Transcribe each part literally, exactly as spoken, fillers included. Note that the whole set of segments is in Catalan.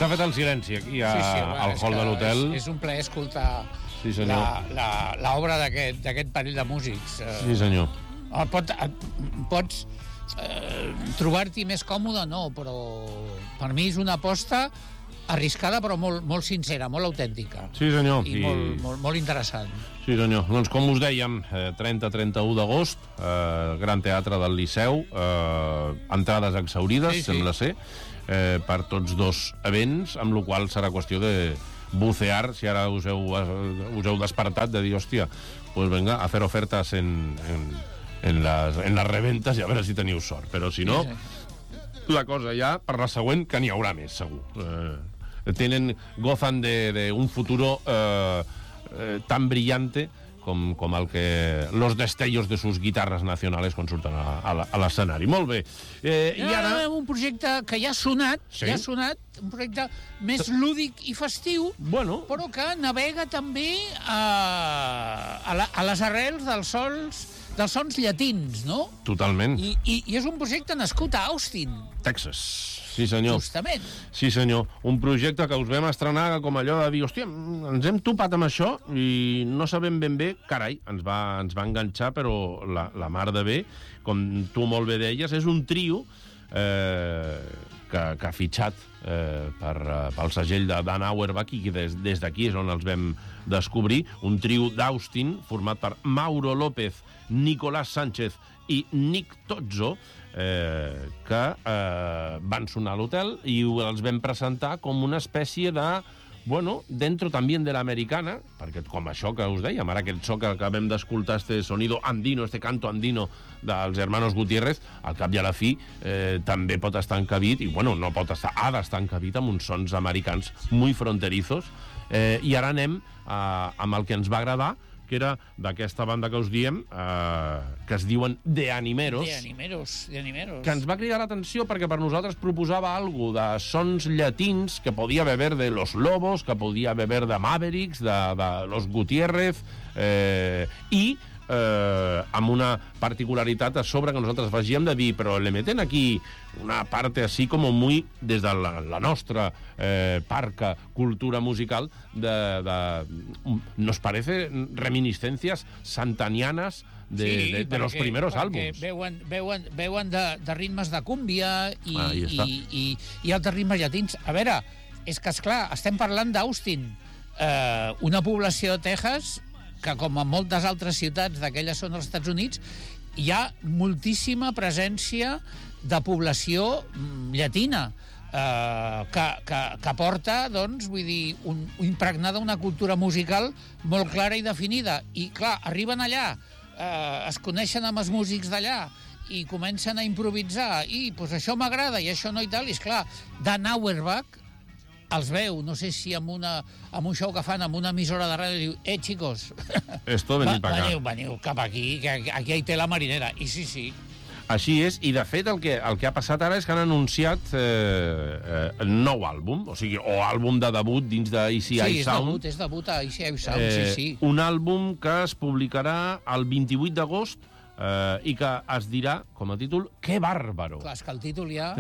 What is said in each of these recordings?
S'ha fet el silenci aquí a, sí, sí, clar, al hall de l'hotel. És, és un plaer escoltar sí, l'obra d'aquest parell de músics. Sí, senyor. Pot, pots eh, trobar-t'hi més còmode, no, però per mi és una aposta arriscada però molt, molt sincera, molt autèntica. Sí, senyor. I, I... Molt, molt, molt interessant. Sí, senyor. Doncs com us dèiem, eh, trenta a trenta-u d'agost, eh, Gran Teatre del Liceu, eh, entrades exhaurides, sí, sí. sembla ser, eh, per tots dos events, amb la qual serà qüestió de bucear, si ara us heu, us heu despertat, de dir, hòstia, pues venga, a fer ofertes en, en, en, les, en les reventes i a veure si teniu sort. Però si no, sí, sí. la cosa ja, per la següent, que n'hi haurà més, segur. Eh, tienen, gozan de, de un futuro eh, eh, tan brillante com, com el que los destellos de sus guitarres nacionales quan surten a, a, a l'escenari. Molt bé. Eh, I ara... Un projecte que ja ha sonat, sí? ja ha sonat, un projecte més lúdic i festiu, bueno. però que navega també a, a, la, a les arrels dels sols dels sons llatins, no? Totalment. I, i, i és un projecte nascut a Austin, Texas. Sí, senyor. Justament. Sí, senyor. Un projecte que us vam estrenar com allò de dir, hòstia, ens hem topat amb això i no sabem ben bé, carai, ens va, ens va enganxar, però la, la mar de bé, com tu molt bé deies, és un trio eh, que, que ha fitxat eh, per, pel segell de Dan Auerbach i que des, des d'aquí és on els vam descobrir, un trio d'Austin format per Mauro López, Nicolás Sánchez i Nick Tozzo, eh, que eh, van sonar a l'hotel i els vam presentar com una espècie de, bueno, dentro también de l'americana, perquè com això que us dèiem, ara aquest so que acabem d'escoltar, este sonido andino, este canto andino dels hermanos Gutiérrez, al cap i a la fi eh, també pot estar encabit, i bueno, no pot estar, ha d'estar encabit amb uns sons americans muy fronterizos, eh, i ara anem eh, amb el que ens va agradar, que era d'aquesta banda que us diem, eh, que es diuen De Animeros. De Animeros, De Animeros. Que ens va cridar l'atenció perquè per nosaltres proposava algo de sons llatins que podia beber de Los Lobos, que podia beber de Mavericks, de, de Los Gutiérrez, eh, i eh, amb una particularitat a sobre que nosaltres afegíem de dir, però le meten aquí una parte así como muy des de la, la nostra eh, parca cultura musical de, de, nos parece reminiscencias santanianas de, sí, de, de los primeros àlbums. Veuen, veuen, veuen de, de ritmes de cúmbia i, ah, i, i, i altres ritmes llatins. A veure, és que, esclar, estem parlant d'Austin, eh, una població de Texas que, com en moltes altres ciutats d'aquella zona dels Estats Units, hi ha moltíssima presència de població llatina, eh, que, que, que porta, doncs, vull dir, un, impregnada una cultura musical molt clara i definida. I, clar, arriben allà, eh, es coneixen amb els músics d'allà i comencen a improvisar, i pues, això m'agrada i això no i tal, i esclar, Dan Auerbach els veu, no sé si amb, una, amb un show que fan amb una emissora de ràdio, diu, eh, chicos, esto venir pa acá. Veniu, veniu cap aquí, que aquí hi té la marinera. I sí, sí. Així és, i de fet el que, el que ha passat ara és que han anunciat eh, eh, el nou àlbum, o sigui, o àlbum de debut dins de E C I sí, Sound. Sí, és debut, és debut a E C I Sound, eh, sí, sí. Un àlbum que es publicarà el vint-i-vuit d'agost eh, i que es dirà, com a títol, Que bàrbaro. Clar, és que el títol ja...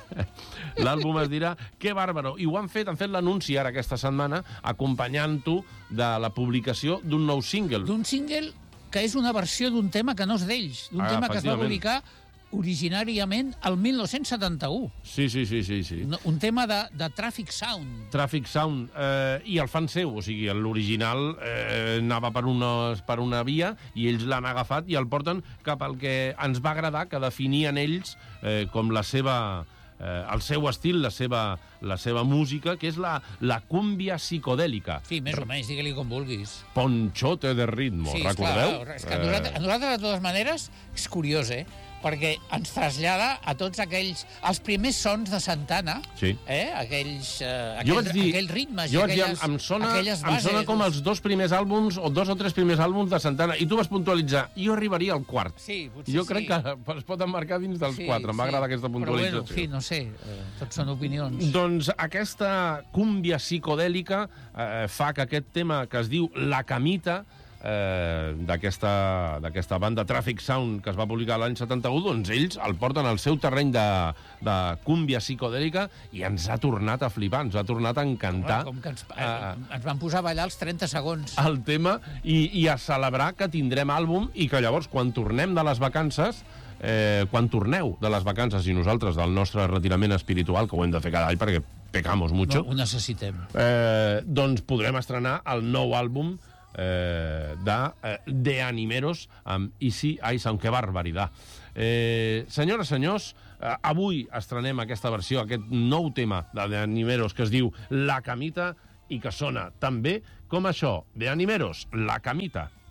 L'àlbum es dirà Que bàrbaro. I ho han fet, han fet l'anunci ara aquesta setmana, acompanyant-ho de la publicació d'un nou single. D'un single que és una versió d'un tema que no és d'ells, d'un ah, tema que es va publicar originàriament el mil nou-cents setanta-u. Sí, sí, sí, sí, sí. Un tema de, de Traffic Sound. Traffic Sound, eh, i el fan seu, o sigui, l'original eh, anava per una, per una via i ells l'han agafat i el porten cap al que ens va agradar, que definien ells eh, com la seva... Eh, el seu estil, la seva, la seva música, que és la, la cúmbia psicodèlica. Sí, més o menys, digue-li com vulguis. Ponchote de ritmo, sí, recordeu? Clar, és que a nosaltres, a nosaltres, de totes maneres, és curiós, eh? Perquè ens trasllada a tots aquells... els primers sons de Santana, sí. eh? Aquells, eh, jo aquells, dir, aquells ritmes jo i aquelles, dir, em sona, aquelles bases. Em sona com els dos primers àlbums, o dos o tres primers àlbums de Santana, i tu vas puntualitzar. Jo arribaria al quart. Sí, potser jo crec sí. que es pot emmarcar dins dels sí, quatre. Em va sí. agradar aquesta puntualització. Però bueno, sí, no sé, eh, tots són opinions. Doncs aquesta cúmbia psicodèlica eh, fa que aquest tema que es diu La Camita eh, d'aquesta d'aquesta banda Traffic Sound que es va publicar l'any setanta-u, doncs ells el porten al seu terreny de, de cúmbia psicodèlica i ens ha tornat a flipar, ens ha tornat a encantar. Com que ens, eh, ens van posar a ballar els trenta segons. El tema i, i a celebrar que tindrem àlbum i que llavors quan tornem de les vacances, eh, quan torneu de les vacances i nosaltres del nostre retirament espiritual, que ho hem de fer cada any perquè pecamos mucho, No, ho necessitem. eh, doncs podrem estrenar el nou àlbum eh, de, eh, de Animeros amb Easy Eyes, aunque barbaridad. Eh, senyores, senyors, eh, avui estrenem aquesta versió, aquest nou tema de, de Animeros que es diu La Camita i que sona tan bé com això, de Animeros, La Camita.